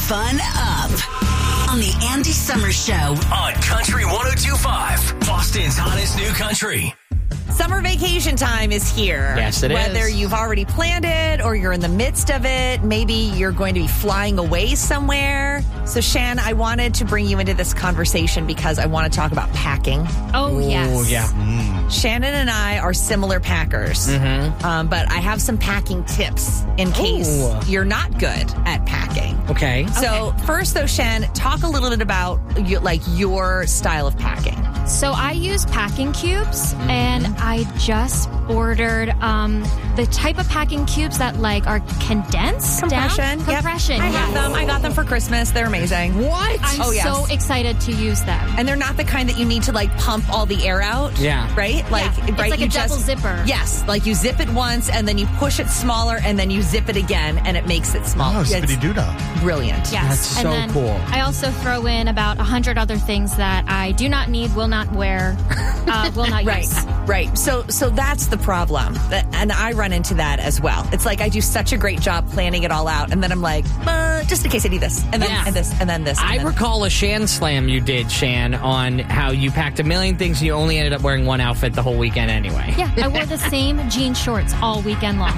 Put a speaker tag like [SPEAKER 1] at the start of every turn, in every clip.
[SPEAKER 1] fun up on the Andy Summers Show
[SPEAKER 2] on Country 102.5, Boston's hottest new country.
[SPEAKER 3] Summer vacation time is here.
[SPEAKER 4] Yes, it is.
[SPEAKER 3] Whether you've already planned it or you're in the midst of it, maybe you're going to be flying away somewhere. So, Shan, I wanted to bring you into this conversation because I want to talk about packing.
[SPEAKER 5] Oh, yes.
[SPEAKER 4] Oh, yeah.
[SPEAKER 3] Shannon and I are similar packers, but I have some packing tips in case you're not good at packing.
[SPEAKER 4] Okay.
[SPEAKER 3] So, first, though, Shan, talk a little bit about your style of packing.
[SPEAKER 5] So I use packing cubes, and I just ordered the type of packing cubes that are condensed
[SPEAKER 3] Compression.
[SPEAKER 5] down.
[SPEAKER 3] Yep.
[SPEAKER 5] Compression.
[SPEAKER 3] I have them. I got them for Christmas. They're amazing.
[SPEAKER 4] What?
[SPEAKER 5] I'm so excited to use them.
[SPEAKER 3] And they're not the kind that you need to pump all the air out.
[SPEAKER 4] Yeah.
[SPEAKER 3] Right?
[SPEAKER 5] It's like a double zipper.
[SPEAKER 3] Yes. You zip it once and then you push it smaller and then you zip it again and it makes it smaller.
[SPEAKER 6] Oh, zippity-doo-dah.
[SPEAKER 3] Brilliant.
[SPEAKER 5] Yes.
[SPEAKER 4] That's so
[SPEAKER 5] and then
[SPEAKER 4] cool.
[SPEAKER 5] I also throw in about 100 other things that I do not need, will not wear, will not use.
[SPEAKER 3] Right. So that's the problem. And I run into that as well. It's I do such a great job planning it all out. And then I'm just in case I need this. And then and this and then this. And
[SPEAKER 4] I
[SPEAKER 3] then.
[SPEAKER 4] recall a Shan Slam you did, Shan, on how you packed a million things and you only ended up wearing one outfit the whole weekend anyway.
[SPEAKER 5] Yeah, I wore the same jean shorts all weekend long.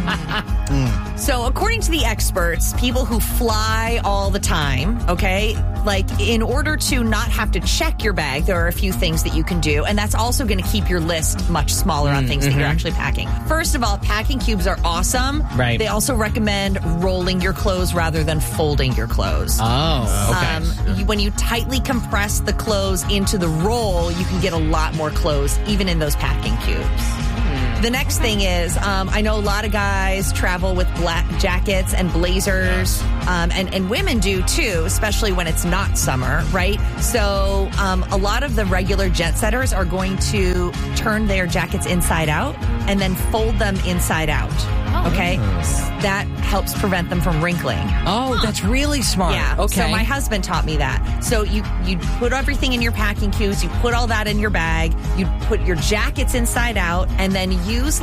[SPEAKER 3] So according to the experts, people who fly all the time, okay, in order to not have to check your bag, there are a few things that you can do. And that's also going to keep your list much smaller on things that you're actually packing. First of all, packing cubes are awesome.
[SPEAKER 4] Right.
[SPEAKER 3] They also recommend rolling your clothes rather than folding your clothes.
[SPEAKER 4] Oh, okay.
[SPEAKER 3] When you tightly compress the clothes into the roll, you can get a lot more clothes, even in those packing cubes. The next thing is, I know a lot of guys travel with black jackets and blazers, and women do too, especially when it's not summer, right? So a lot of the regular jet setters are going to turn their jackets inside out and then fold them inside out. Okay? That helps prevent them from wrinkling.
[SPEAKER 4] Oh, that's really smart.
[SPEAKER 3] Yeah.
[SPEAKER 4] Okay.
[SPEAKER 3] So my husband taught me that. So you put everything in your packing cubes, you put all that in your bag, you put your jackets inside out, and then use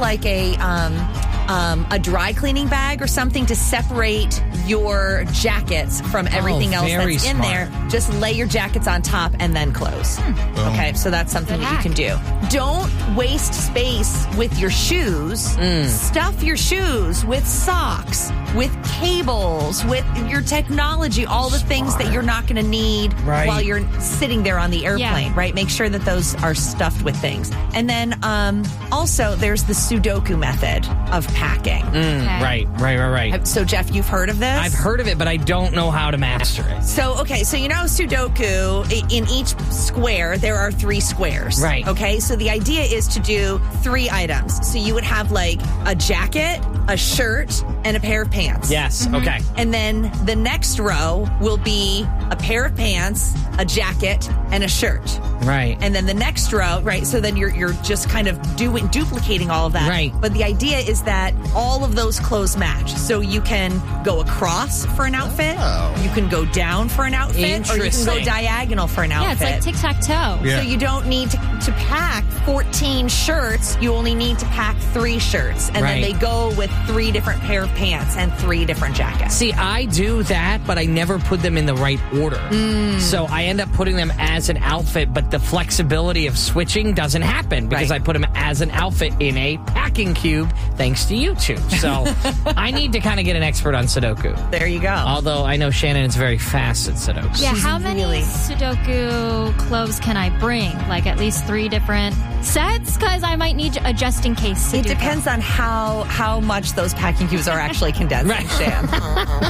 [SPEAKER 3] a dry cleaning bag or something to separate your jackets from everything else
[SPEAKER 4] very
[SPEAKER 3] that's in
[SPEAKER 4] smart.
[SPEAKER 3] there. Just lay your jackets on top and then close. Okay, so that's something that you can do. Don't waste space with your shoes. Stuff your shoes with socks, with cables, with your technology, all the things that you're not going to need while you're sitting there on the airplane, right? Make sure that those are stuffed with things. And then also there's the Sudoku method of packing.
[SPEAKER 4] Right.
[SPEAKER 3] So, Jeff, you've heard of this?
[SPEAKER 4] I've heard of it, but I don't know how to master it.
[SPEAKER 3] So, Sudoku, in each square, there are 3 squares.
[SPEAKER 4] Right.
[SPEAKER 3] Okay, so the idea is to do 3 items. So you would have a jacket, a shirt, and a pair of pants.
[SPEAKER 4] Yes, okay.
[SPEAKER 3] And then the next row will be a pair of pants, a jacket, and a shirt.
[SPEAKER 4] Right.
[SPEAKER 3] And then the next row, right, so then you're just kind of duplicating all of that.
[SPEAKER 4] Right.
[SPEAKER 3] But the idea is that all of those clothes match. So you can go across for an outfit, you can go down for an outfit, or you can go diagonal for an outfit.
[SPEAKER 5] Yeah, it's like tic-tac-toe.
[SPEAKER 6] Yeah.
[SPEAKER 3] So you don't need to pack 14 shirts. You only need to pack 3 shirts. And then they go with 3 different pair of pants and 3 different jackets.
[SPEAKER 4] See, I do that, but I never put them in the right order. So I end up putting them as an outfit, but the flexibility of switching doesn't happen because I put them as an outfit in a packing cube, thanks to you two. So I need to kind of get an expert on Sudoku.
[SPEAKER 3] There you go.
[SPEAKER 4] Although I know Shannon is very fast at Sudoku.
[SPEAKER 5] Yeah, how many Sudoku clothes can I bring? At least 3 different sets? Because I might need a just in case Sudoku.
[SPEAKER 3] It depends on how much those packing cubes are actually condensing, Shan.